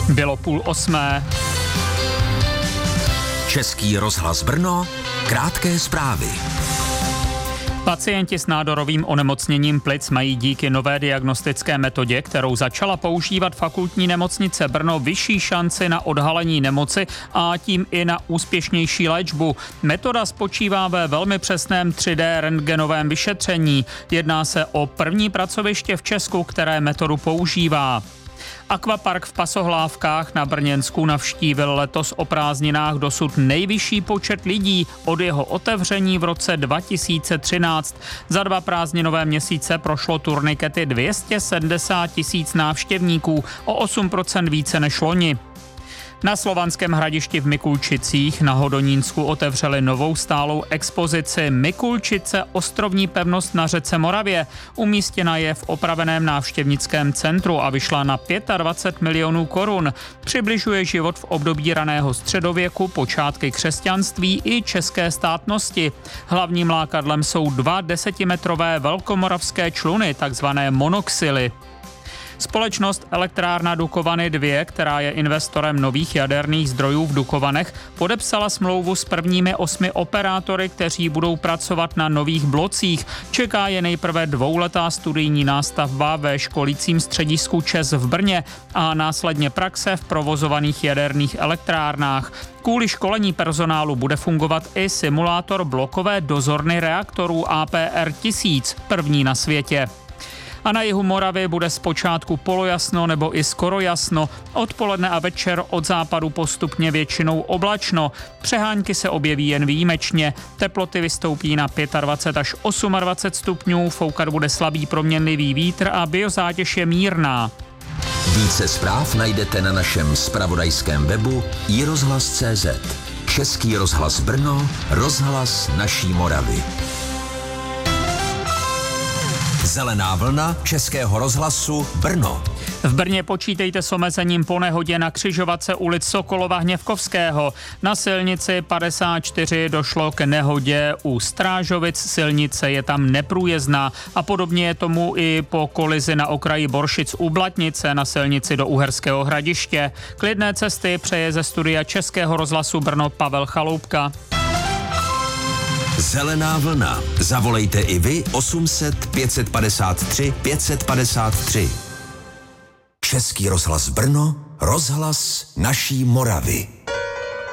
Bylo 7:30. Český rozhlas Brno, krátké zprávy. Pacienti s nádorovým onemocněním plic mají díky nové diagnostické metodě, kterou začala používat fakultní nemocnice Brno, vyšší šanci na odhalení nemoci a tím i na úspěšnější léčbu. Metoda spočívá ve velmi přesném 3D rentgenovém vyšetření. Jedná se o první pracoviště v Česku, které metodu používá. Akvapark v Pasohlávkách na Brněnsku navštívil letos o prázdninách dosud nejvyšší počet lidí od jeho otevření v roce 2013. Za 2 prázdninové měsíce prošlo turnikety 270 000 návštěvníků, o 8% více než loni. Na Slovanském hradišti v Mikulčicích na Hodonínsku otevřeli novou stálou expozici Mikulčice – ostrovní pevnost na řece Moravě. Umístěna je v opraveném návštěvnickém centru a vyšla na 25 milionů korun. Přibližuje život v období raného středověku, počátky křesťanství i české státnosti. Hlavním lákadlem jsou 2 desetimetrové velkomoravské čluny, takzvané monoxily. Společnost Elektrárna Dukovany 2, která je investorem nových jaderných zdrojů v Dukovanech, podepsala smlouvu s prvními 8 operátory, kteří budou pracovat na nových blocích. Čeká je nejprve 2letá studijní nástavba ve školícím středisku ČEZ v Brně a následně praxe v provozovaných jaderných elektrárnách. Kvůli školení personálu bude fungovat i simulátor blokové dozorny reaktorů APR-1000, první na světě. A na jihu Moravy bude zpočátku polojasno nebo i skoro jasno, odpoledne a večer od západu postupně většinou oblačno. Přehánky se objeví jen výjimečně, teploty vystoupí na 25 až 28 stupňů, foukat bude slabý proměnlivý vítr a biozátěž je mírná. Více zpráv najdete na našem zpravodajském webu iRozhlas.cz. Český rozhlas Brno, rozhlas naší Moravy. Zelená vlna Českého rozhlasu Brno. V Brně počítejte s omezením po nehodě na křižovatce ulic Sokolova Hněvkovského. Na silnici 54 došlo k nehodě u Strážovic, silnice je tam neprůjezdná a podobně je tomu i po kolizi na okraji Boršic u Blatnice na silnici do Uherského Hradiště. Klidné cesty přeje ze studia Českého rozhlasu Brno Pavel Chaloupka. Zelená vlna. Zavolejte i vy 800 553 553. Český rozhlas Brno, rozhlas naší Moravy.